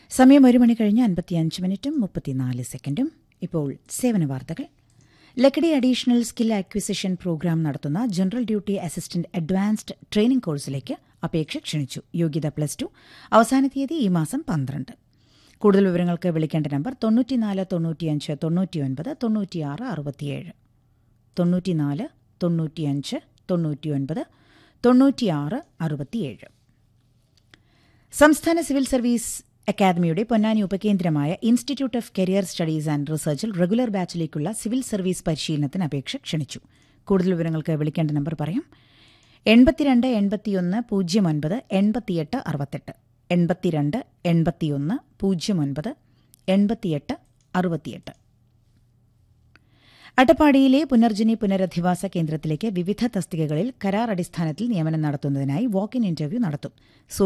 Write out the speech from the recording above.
സമയം 1 മണി കഴിഞ്ഞ് 55 മിനിറ്റും 34 സെക്കൻഡും. ഇപ്പോൾ സേവന വാർത്തകൾ. Lakkidi additional skill acquisition programme നടത്തുന്ന general duty assistant advanced training കോഴ്സിലേക്ക് അപേക്ഷ ക്ഷണിച്ചു. യോഗ്യത +2. അവസാന തീയതി ഈ മാസം 12. കൂടുതൽ വിവരങ്ങൾക്ക് വിളിക്കേണ്ട നമ്പർ 94 95 99 96 67 94 95 99 96 67. സംസ്ഥാന സിവിൽ സർവീസ് അക്കാദമിയുടെ Ponnani ഉപകേന്ദ്രമായ institute of career studies and റിസർച്ചിൽ regular ബാച്ചിലേക്കുള്ള civil service പരിശീലനത്തിന് അപേക്ഷ ക്ഷണിച്ചു. കൂടുതൽ വിവരങ്ങൾക്ക് വിളിക്കേണ്ട നമ്പർ പറയാം: 82 81 09 88 68 82 81 09 88 68. അട്ടപ്പാടിയിലെ പുനർജനി പുനരധിവാസ കേന്ദ്രത്തിലേക്ക് വിവിധ തസ്തികകളിൽ കരാർ അടിസ്ഥാനത്തിൽ നിയമനം നടത്തുന്നതിനായി വാക്ക് ഇൻ ഇന്റർവ്യൂ നടത്തും.